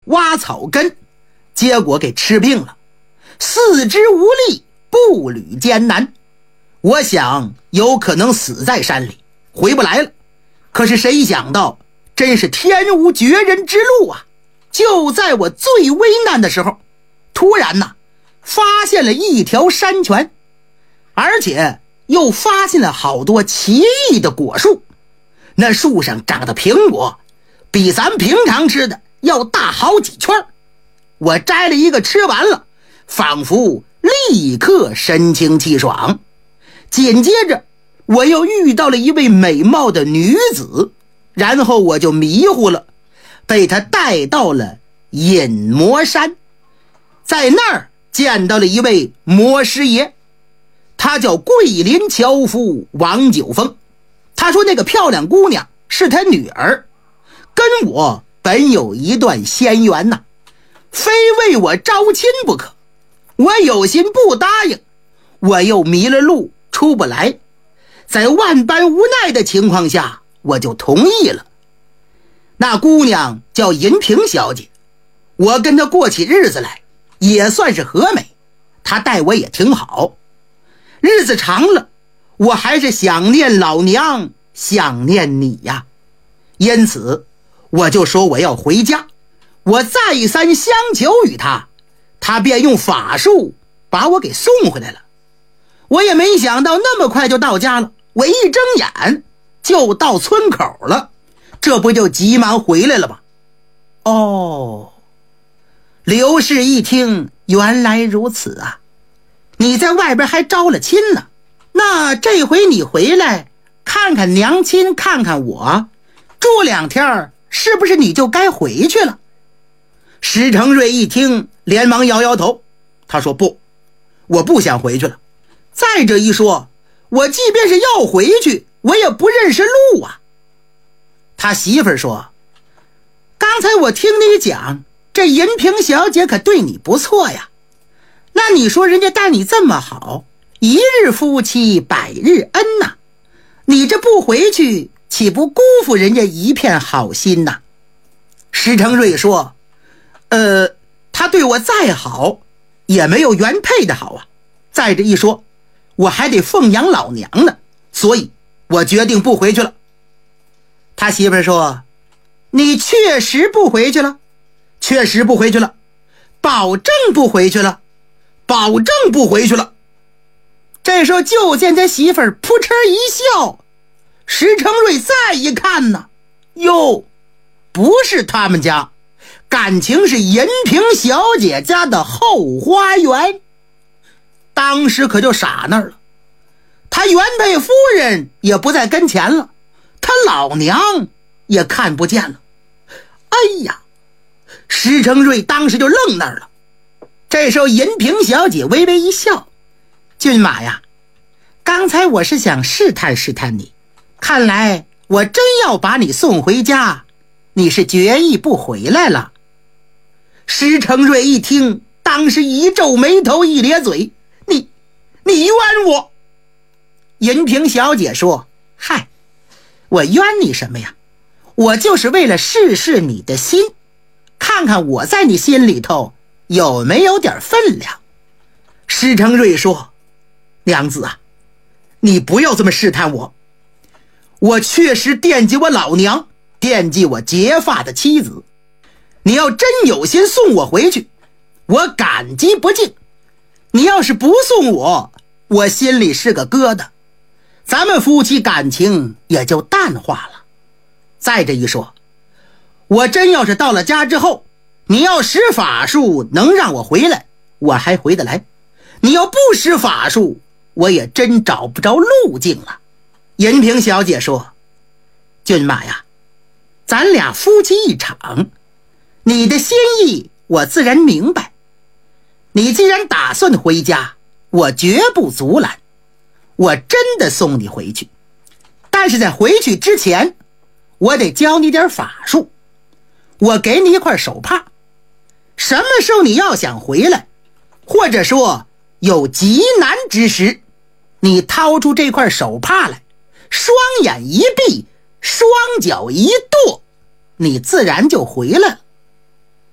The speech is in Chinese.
挖草根，结果给吃病了，四肢无力，步履艰难。我想有可能死在山里，回不来了。可是谁想到，真是天无绝人之路啊！就在我最危难的时候，突然发现了一条山泉，而且又发现了好多奇异的果树。那树上长的苹果比咱平常吃的要大好几圈。我摘了一个吃完了，仿佛立刻神清气爽。紧接着我又遇到了一位美貌的女子，然后我就迷糊了，被她带到了隐魔山。在那儿见到了一位魔师爷，他叫桂林樵夫王九峰。他说那个漂亮姑娘是他女儿，跟我本有一段仙缘非为我招亲不可。我有心不答应，我又迷了路出不来，在万般无奈的情况下，我就同意了。那姑娘叫银萍小姐，我跟她过起日子来也算是和美，她待我也挺好。日子长了，我还是想念老娘，想念你呀。因此我就说我要回家，我再三相求于她，她便用法术把我给送回来了。我也没想到那么快就到家了，我一睁眼就到村口了，这不就急忙回来了吗？哦，刘氏一听，原来如此啊，你在外边还招了亲呢。那这回你回来看看娘亲，看看我，住2天，是不是你就该回去了？石成瑞一听，连忙摇摇头，他说不，我不想回去了。再者一说，我即便是要回去，我也不认识路啊。他媳妇儿说，刚才我听你讲，这银萍小姐可对你不错呀。那你说人家待你这么好，一日夫妻百日恩呐，你这不回去，岂不辜负人家一片好心呐？石成瑞说，他对我再好，也没有原配的好啊。再者一说，我还得奉养老娘呢，所以我决定不回去了。他媳妇说，你确实不回去了？确实不回去了。保证不回去了？保证不回去了。这时候就见他媳妇扑哧一笑。石成瑞再一看呢，哟，不是他们家，感情是银萍小姐家的后花园。当时可就傻那儿了，他原配夫人也不在跟前了，他老娘也看不见了。哎呀，石成瑞当时就愣那儿了。这时候银萍小姐微微一笑，骏马呀，刚才我是想试探试探你，看来我真要把你送回家，你是决意不回来了。石成瑞一听，当时一皱眉头，一咧嘴，你冤我。银萍小姐说，嗨，我冤你什么呀？我就是为了试试你的心，看看我在你心里头有没有点分量。石成瑞说，娘子啊，你不要这么试探我，我确实惦记我老娘，惦记我结发的妻子。你要真有心送我回去，我感激不尽。你要是不送我，我心里是个疙瘩，咱们夫妻感情也就淡化了。再这一说，我真要是到了家之后，你要使法术能让我回来，我还回得来；你要不使法术，我也真找不着路径了。银萍小姐说，骏马呀，咱俩夫妻一场，你的心意我自然明白。你既然打算回家，我绝不阻拦，我真的送你回去。但是在回去之前，我得教你点法术。我给你一块手帕，什么时候你要想回来，或者说有急难之时，你掏出这块手帕来，双眼一闭，双脚一跺，你自然就回来了。